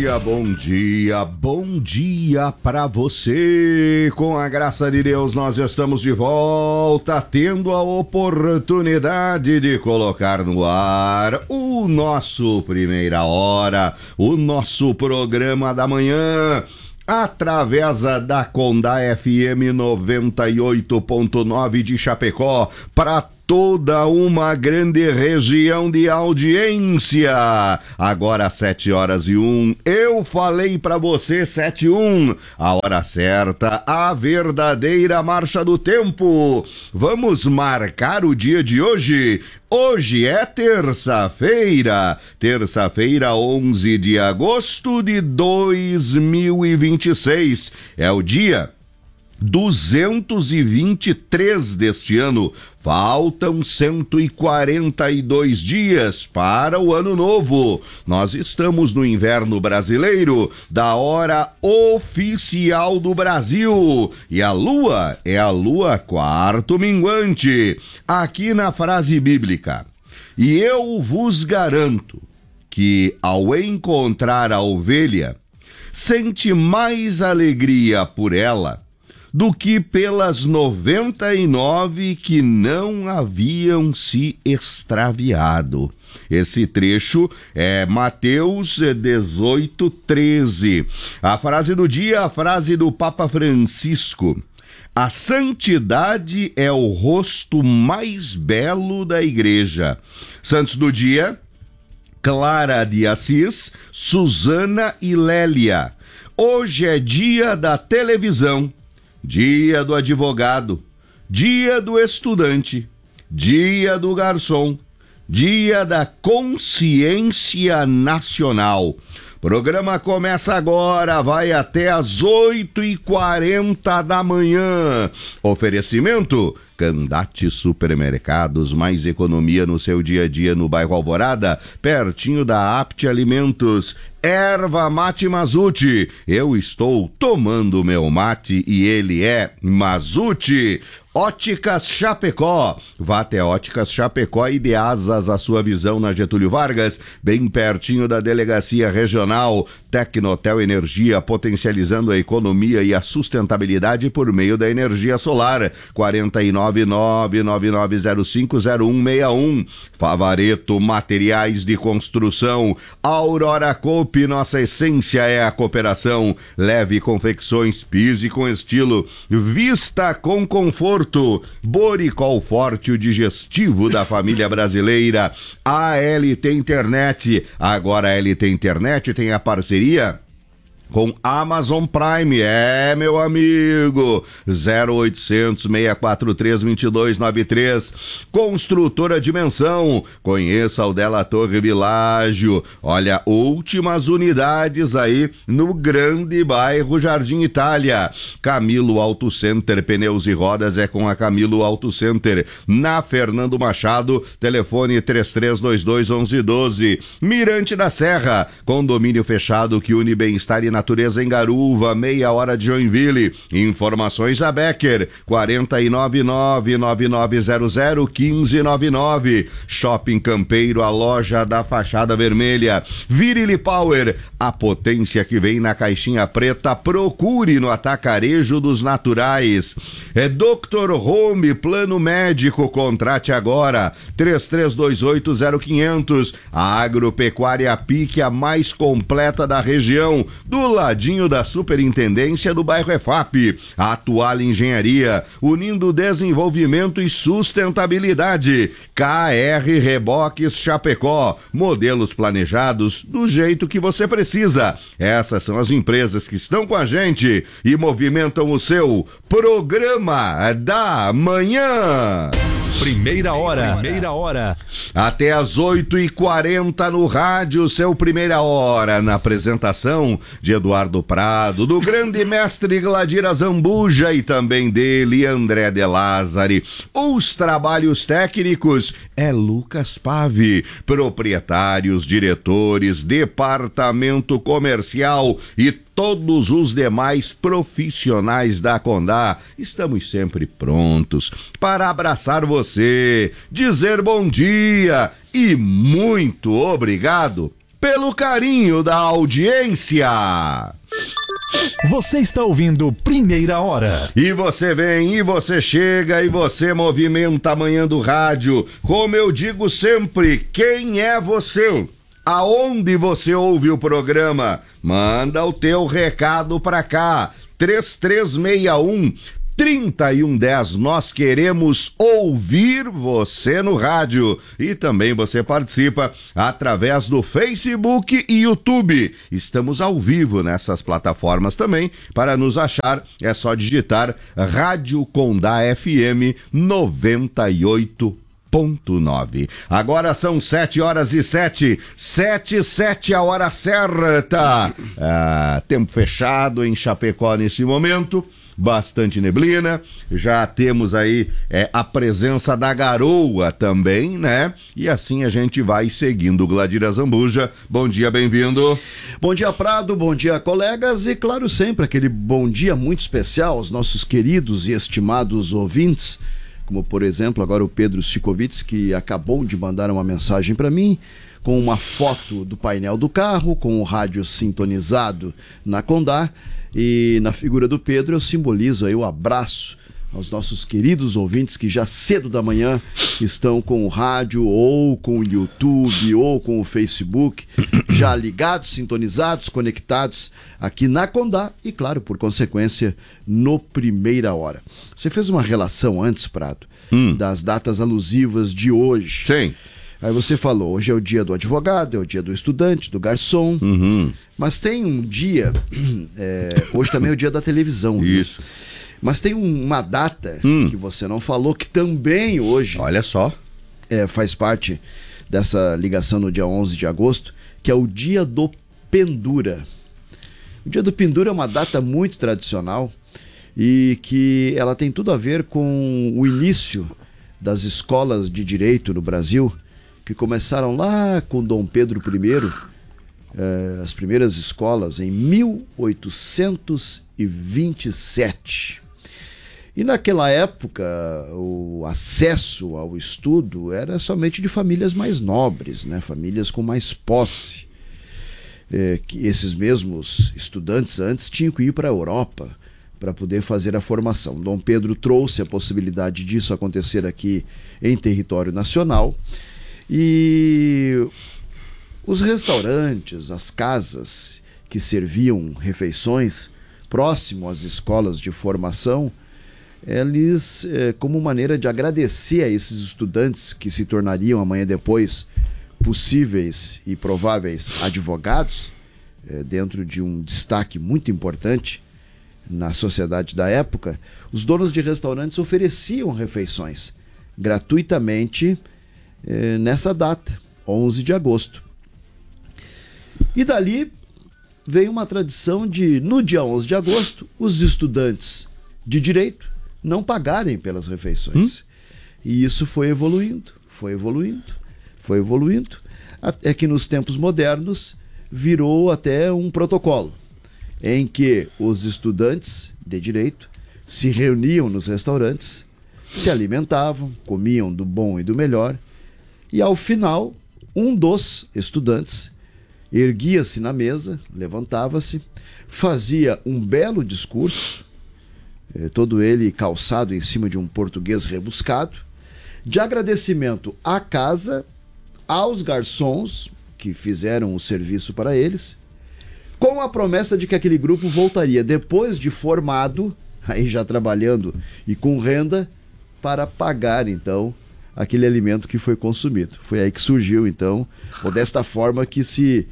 bom dia pra você. Com a graça de Deus, nós estamos de volta, tendo a oportunidade de colocar no ar o nosso Primeira Hora, o nosso programa da manhã, através da Condá FM 98.9 de Chapecó, para toda uma grande região de audiência. Agora 7h01, eu falei pra você 7h01, a hora certa, a verdadeira marcha do tempo. Vamos marcar o dia de hoje? Hoje é terça-feira, 11 de agosto de 2026. É o dia 223 deste ano. Faltam 142 dias para o ano novo. Nós estamos no inverno brasileiro, da hora oficial do Brasil. E a lua é a lua quarto minguante. Aqui na frase bíblica: e eu vos garanto que ao encontrar a ovelha, sente mais alegria por ela do que pelas 99 que não haviam se extraviado. Esse trecho é Mateus 18:13. A frase do dia, a frase do Papa Francisco: a santidade é o rosto mais belo da igreja. Santos do dia: Clara de Assis, Susana e Lélia. Hoje é dia da televisão, dia do advogado, dia do estudante, dia do garçom, dia da consciência nacional. Programa começa agora, vai até às 8h40 da manhã. Oferecimento: Candate Supermercados, mais economia no seu dia a dia no bairro Alvorada, pertinho da Apte Alimentos. Erva Mate Mazute, eu estou tomando meu mate e ele é Mazute. Óticas Chapecó, vá até Óticas Chapecó e dê asas à sua visão na Getúlio Vargas, bem pertinho da Delegacia Regional. Tecnotel Energia, potencializando a economia e a sustentabilidade por meio da energia solar. 499-9905-0161. Favareto Materiais de Construção. Aurora Coop, nossa essência é a cooperação. Leve confecções, pise com estilo, vista com conforto. Boricol Forte, o digestivo da família brasileira. A LT Internet, agora a LT Internet tem a parceria com Amazon Prime, meu amigo, 0800 643 2293. Construtora Dimensão, conheça o Della Torre Világio. Olha, últimas unidades aí no grande bairro Jardim Itália. Camilo Auto Center, pneus e rodas é com a Camilo Auto Center. Na Fernando Machado, telefone 3322-1112. Mirante da Serra, condomínio fechado que une bem-estar e natureza em Garuva, meia hora de Joinville. Informações a Becker, 499-9900-1599. Shopping Campeiro, a loja da fachada vermelha. Virile Power, a potência que vem na caixinha preta. Procure no Atacarejo dos Naturais. Dr. Home, plano médico, contrate agora, 3328-0500. A Agropecuária Pique, a mais completa da região, do ladinho da Superintendência do bairro EFAP. A Atual Engenharia, unindo desenvolvimento e sustentabilidade. KR Reboques Chapecó, modelos planejados do jeito que você precisa. Essas são as empresas que estão com a gente e movimentam o seu programa da manhã. Primeira hora. Até às 8h40 no rádio, seu Primeira Hora, na apresentação de Eduardo Prado, do grande mestre Gladira Zambuja e também dele, André de Lázari. Os trabalhos técnicos é Lucas Pave, proprietários, diretores, departamento comercial e todos os demais profissionais da Condá. Estamos sempre prontos para abraçar você, dizer bom dia e muito obrigado pelo carinho da audiência. Você está ouvindo Primeira Hora. E você vem, e você chega, e você movimenta a manhã do rádio. Como eu digo sempre, quem é você? Aonde você ouve o programa? Manda o teu recado pra cá. 3361-3110. Nós queremos ouvir você no rádio. E também você participa através do Facebook e YouTube. Estamos ao vivo nessas plataformas também. Para nos achar, é só digitar Rádio Condá FM 98.9. Agora são 7h07, 7 a hora certa. Tempo fechado em Chapecó nesse momento, bastante neblina, já temos aí a presença da garoa também, né? E assim a gente vai seguindo. Gladira Zambuja, bom dia, bem-vindo. Bom dia, Prado, bom dia, colegas, e claro, sempre aquele bom dia muito especial aos nossos queridos e estimados ouvintes, como por exemplo agora o Pedro Sikovitz, que acabou de mandar uma mensagem para mim com uma foto do painel do carro, com o rádio sintonizado na Condá, e na figura do Pedro eu simbolizo aí o abraço aos nossos queridos ouvintes que já cedo da manhã estão com o rádio ou com o YouTube ou com o Facebook já ligados, sintonizados, conectados aqui na Condá e, claro, por consequência, no Primeira Hora. Você fez uma relação antes, Prado, das datas alusivas de hoje. Sim. Aí você falou, hoje é o dia do advogado, é o dia do estudante, do garçom, mas tem um dia, hoje também é o dia da televisão. Isso. Viu? Mas tem uma data que você não falou, que também hoje... Olha só. Faz parte dessa ligação no dia 11 de agosto, que é o dia do Pendura. O dia do Pendura é uma data muito tradicional e que ela tem tudo a ver com o início das escolas de direito no Brasil, que começaram lá com Dom Pedro I, as primeiras escolas em 1827. E naquela época, o acesso ao estudo era somente de famílias mais nobres, né? Famílias com mais posse. Que esses mesmos estudantes antes tinham que ir para a Europa para poder fazer a formação. Dom Pedro trouxe a possibilidade disso acontecer aqui em território nacional. E os restaurantes, as casas que serviam refeições próximo às escolas de formação, eles, como maneira de agradecer a esses estudantes que se tornariam amanhã depois possíveis e prováveis advogados, dentro de um destaque muito importante na sociedade da época, os donos de restaurantes ofereciam refeições gratuitamente nessa data, 11 de agosto. E dali veio uma tradição de, no dia 11 de agosto, os estudantes de direito não pagarem pelas refeições. E isso foi evoluindo, até que nos tempos modernos virou até um protocolo, em que os estudantes de direito se reuniam nos restaurantes, se alimentavam, comiam do bom e do melhor, e ao final, um dos estudantes erguia-se na mesa, levantava-se, fazia um belo discurso, todo ele calçado em cima de um português rebuscado, de agradecimento à casa, aos garçons que fizeram o serviço para eles, com a promessa de que aquele grupo voltaria depois de formado, aí já trabalhando e com renda, para pagar então aquele alimento que foi consumido. Foi aí que surgiu então, ou desta forma que se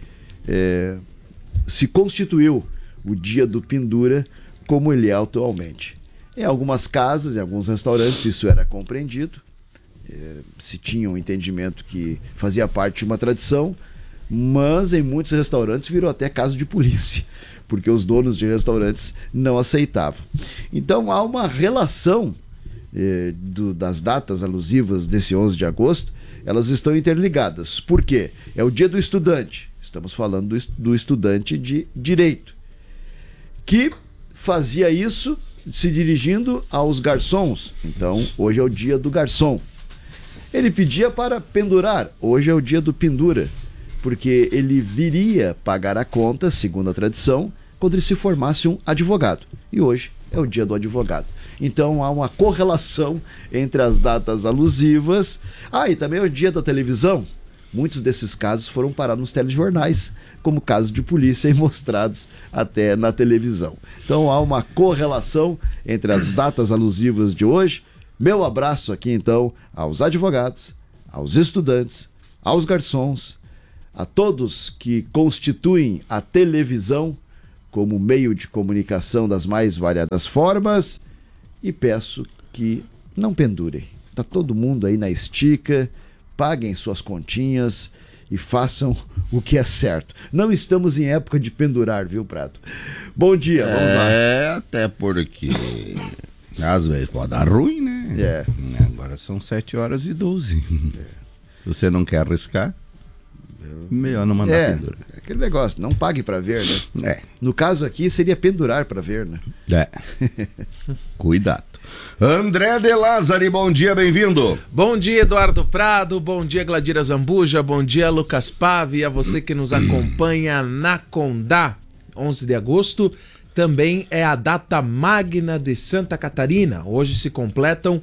constituiu o dia do Pendura como ele é atualmente. Em algumas casas, em alguns restaurantes, isso era compreendido, se tinha um entendimento que fazia parte de uma tradição, mas em muitos restaurantes virou até caso de polícia, porque os donos de restaurantes não aceitavam. Então há uma relação das datas alusivas desse 11 de agosto, elas estão interligadas. Por quê? É o dia do estudante, estamos falando do estudante de direito, que fazia isso se dirigindo aos garçons. Então, hoje é o dia do garçom. Ele pedia para pendurar, hoje é o dia do pendura. porque ele viria pagar a conta, segundo a tradição, quando ele se formasse um advogado. E hoje é o dia do advogado. Então há uma correlação entre as datas alusivas. E também é o dia da televisão. Muitos desses casos foram parar nos telejornais, como casos de polícia e mostrados até na televisão. Então há uma correlação entre as datas alusivas de hoje. Meu abraço aqui então aos advogados, aos estudantes, aos garçons, a todos que constituem a televisão como meio de comunicação das mais variadas formas, e peço que não pendurem. Está todo mundo aí na estica, paguem suas continhas e façam o que é certo. Não estamos em época de pendurar, viu, Prato? Bom dia, vamos lá. Até porque às vezes pode dar ruim, né? Agora são 7h12. Se você não quer arriscar, melhor não mandar pendurar. É aquele negócio, não pague para ver, né? É. No caso aqui seria pendurar para ver, né? Cuidado. André de Lázari, bom dia, bem-vindo. Bom dia, Eduardo Prado, bom dia, Gladira Zambuja, bom dia, Lucas Pave, a você que nos acompanha na Condá, 11 de agosto, também é a data magna de Santa Catarina. Hoje se completam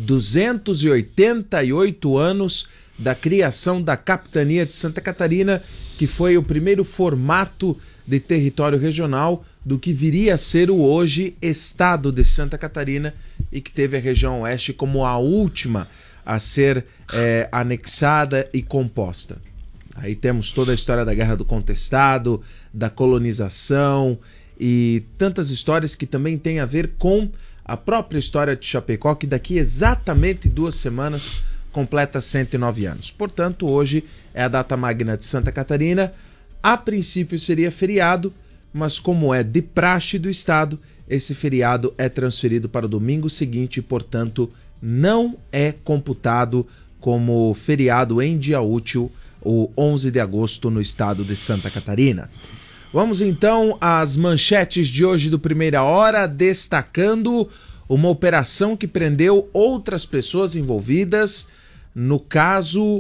288 anos da criação da Capitania de Santa Catarina, que foi o primeiro formato de território regional do que viria a ser o hoje Estado de Santa Catarina, e que teve a região oeste como a última a ser anexada e composta. Aí temos toda a história da Guerra do Contestado, da colonização e tantas histórias que também têm a ver com a própria história de Chapecó, que daqui exatamente 2 semanas completa 109 anos. Portanto, hoje é a data magna de Santa Catarina. A princípio seria feriado, mas como é de praxe do Estado, esse feriado é transferido para o domingo seguinte e, portanto, não é computado como feriado em dia útil, o 11 de agosto, no estado de Santa Catarina. Vamos então às manchetes de hoje do Primeira Hora, destacando uma operação que prendeu outras pessoas envolvidas no caso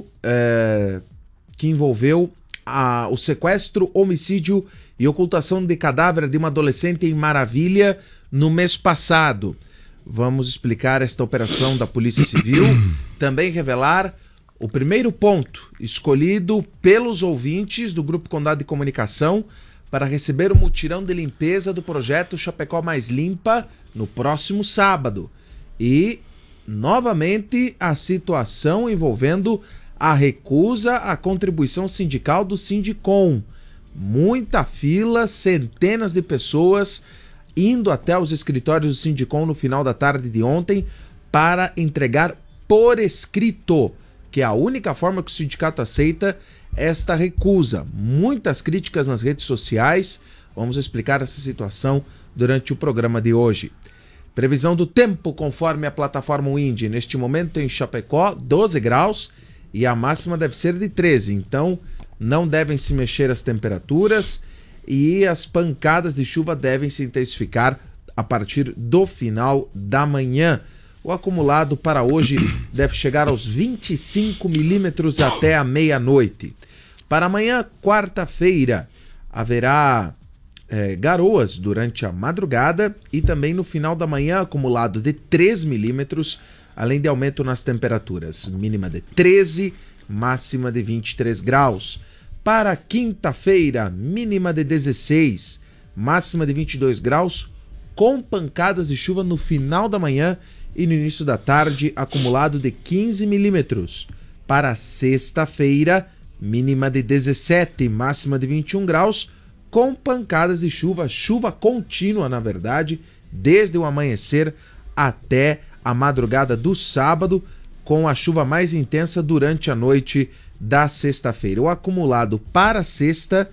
que envolveu o sequestro, homicídio e ocultação de cadáver de uma adolescente em Maravilha no mês passado. Vamos explicar esta operação da Polícia Civil, também revelar o primeiro ponto escolhido pelos ouvintes do Grupo Condado de Comunicação para receber o mutirão de limpeza do projeto Chapecó Mais Limpa no próximo sábado. E, novamente, a situação envolvendo a recusa à contribuição sindical do Sindicom. Muita fila, centenas de pessoas indo até os escritórios do Sindicom no final da tarde de ontem para entregar por escrito, que é a única forma que o sindicato aceita esta recusa. Muitas críticas nas redes sociais. Vamos explicar essa situação durante o programa de hoje. Previsão do tempo conforme a plataforma Wind. Neste momento em Chapecó, 12 graus e a máxima deve ser de 13. Então, não devem se mexer as temperaturas e as pancadas de chuva devem se intensificar a partir do final da manhã. O acumulado para hoje deve chegar aos 25 milímetros até a meia-noite. Para amanhã, quarta-feira, haverá garoas durante a madrugada e também no final da manhã, acumulado de 3 milímetros, além de aumento nas temperaturas. Mínima de 13, máxima de 23 graus. Para quinta-feira, mínima de 16, máxima de 22 graus, com pancadas de chuva no final da manhã e no início da tarde, acumulado de 15 milímetros. Para sexta-feira, mínima de 17, máxima de 21 graus, com pancadas de chuva contínua, na verdade, desde o amanhecer até a madrugada do sábado, com a chuva mais intensa durante a noite da sexta-feira. O acumulado para sexta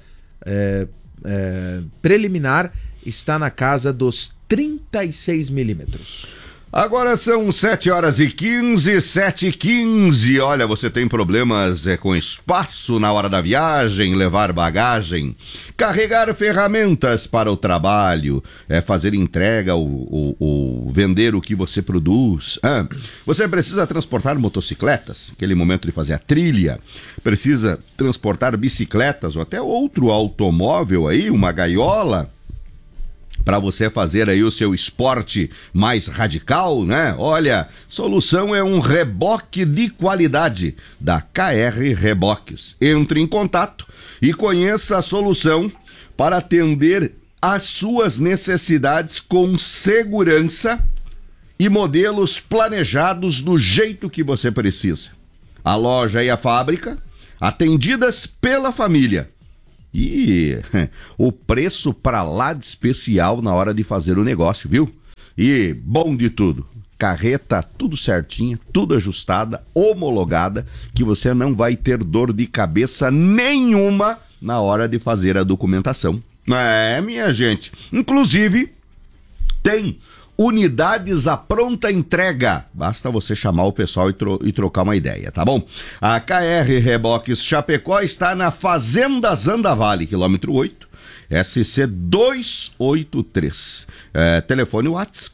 preliminar está na casa dos 36 milímetros. Agora são 7h15, 7h15. Olha, você tem problemas com espaço na hora da viagem, levar bagagem, carregar ferramentas para o trabalho, fazer entrega ou vender o que você produz. Você precisa transportar motocicletas, aquele momento de fazer a trilha, precisa transportar bicicletas ou até outro automóvel aí, uma gaiola, para você fazer aí o seu esporte mais radical, né? Olha, solução é um reboque de qualidade da KR Reboques. Entre em contato e conheça a solução para atender às suas necessidades com segurança e modelos planejados do jeito que você precisa. A loja e a fábrica atendidas pela família. E o preço pra lá de especial na hora de fazer o negócio, viu? E bom de tudo, carreta tudo certinha, tudo ajustada, homologada, que você não vai ter dor de cabeça nenhuma na hora de fazer a documentação. Minha gente, inclusive tem unidades à pronta entrega. Basta você chamar o pessoal e trocar uma ideia, tá bom? A KR Reboques Chapecó está na Fazenda Zandavale, quilômetro 8, SC 283. Telefone WhatsApp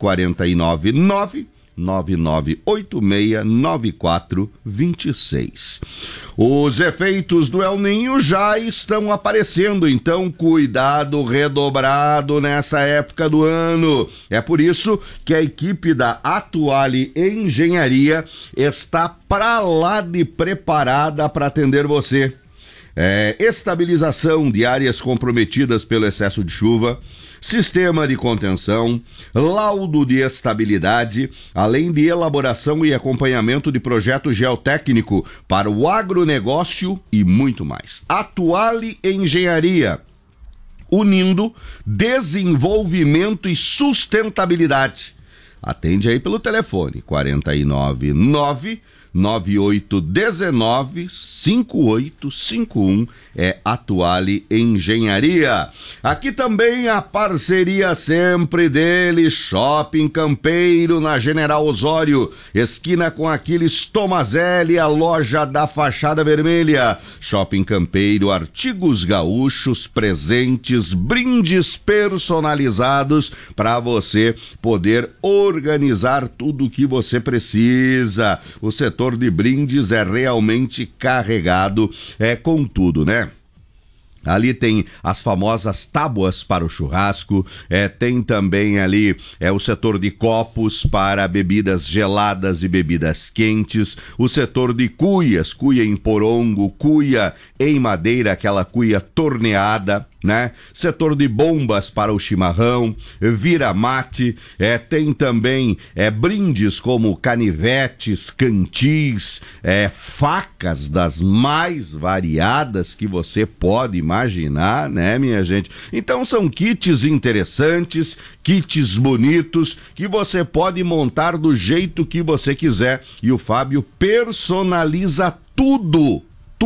499-9986-9426. Os efeitos do El Ninho já estão aparecendo, então cuidado redobrado nessa época do ano. É por isso que a equipe da Atuale Engenharia está pra lá de preparada para atender você. Estabilização de áreas comprometidas pelo excesso de chuva, sistema de contenção, laudo de estabilidade, além de elaboração e acompanhamento de projeto geotécnico para o agronegócio e muito mais. Atuale Engenharia, unindo desenvolvimento e sustentabilidade. Atende aí pelo telefone 499-9819-5851, Atuale Engenharia. Aqui também a parceria sempre dele, Shopping Campeiro, na General Osório, esquina com Aquiles Tomazelli, a loja da fachada vermelha. Shopping Campeiro, artigos gaúchos, presentes, brindes personalizados para você poder organizar tudo o que você precisa. O setor de brindes é realmente carregado, com tudo, né? Ali tem as famosas tábuas para o churrasco, tem também ali o setor de copos para bebidas geladas e bebidas quentes, o setor de cuias, cuia em porongo, cuia em madeira, aquela cuia torneada, né? Setor de bombas para o chimarrão, vira-mate, tem também brindes como canivetes, cantis, facas das mais variadas que você pode imaginar, né, minha gente? Então são kits interessantes, kits bonitos, que você pode montar do jeito que você quiser, e o Fábio personaliza tudo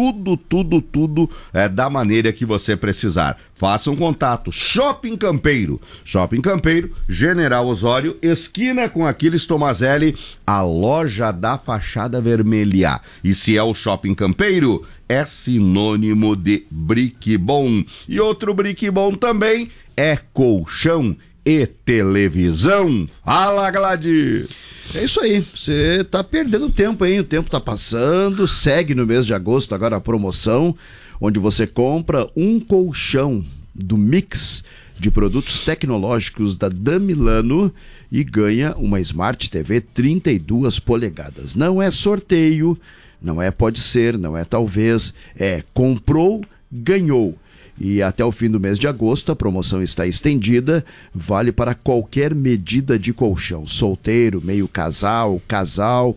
da maneira que você precisar. Faça um contato. Shopping Campeiro, General Osório, esquina com Aquiles Tomazelli, a loja da fachada vermelha. E se é o Shopping Campeiro, é sinônimo de Brick Bom. E outro Brick Bom também é colchão e televisão. Fala, Gladys! É isso aí, você tá perdendo tempo, hein? O tempo tá passando, segue no mês de agosto agora a promoção, onde você compra um colchão do mix de produtos tecnológicos da Damilano e ganha uma Smart TV 32 polegadas. Não é sorteio, não é pode ser, não é talvez, comprou, ganhou. E até o fim do mês de agosto a promoção está estendida, vale para qualquer medida de colchão, solteiro, meio casal,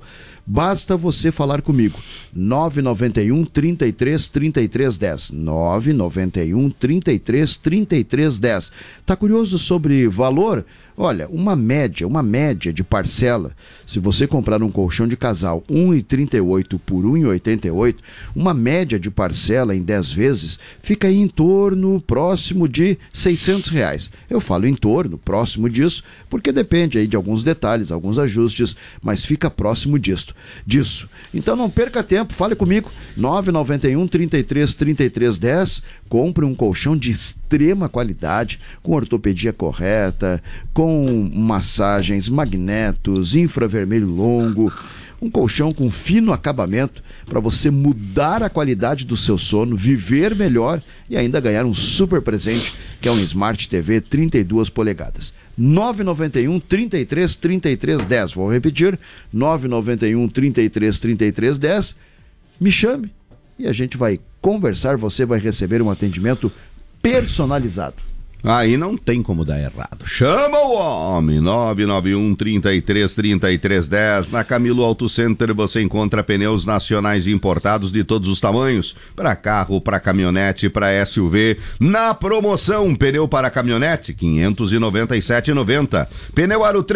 Basta você falar comigo. 991 33 33 10. 991 33 33 10. Tá curioso sobre valor? Olha, uma média de parcela, se você comprar um colchão de casal 1,38 por 1,88, uma média de parcela em 10 vezes fica aí em torno, próximo de R$600. Eu falo em torno, próximo disso, porque depende aí de alguns detalhes, alguns ajustes, mas fica próximo disso. Então não perca tempo, fale comigo, 991 33 33 10, compre um colchão de extrema qualidade, com ortopedia correta, com massagens, magnetos, infravermelho longo, um colchão com fino acabamento para você mudar a qualidade do seu sono, viver melhor e ainda ganhar um super presente, que é um Smart TV 32 polegadas. 991 33 33 10. Vou repetir, 991 33 33 10. Me chame e a gente vai conversar, você vai receber um atendimento personalizado. Aí não tem como dar errado. Chama o homem, 991 33 33 10. Na Camilo Auto Center você encontra pneus nacionais importados de todos os tamanhos, para carro, para caminhonete, para SUV. Na promoção, pneu para caminhonete, R$ 597,90. Pneu Aro 3